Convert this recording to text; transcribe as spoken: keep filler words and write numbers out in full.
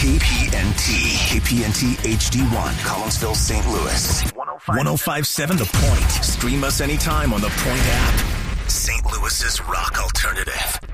K P N T. K P N T H D one, Collinsville, Saint Louis. one oh five point seven The Point. Stream us anytime on the Point app. Saint Louis's rock alternative.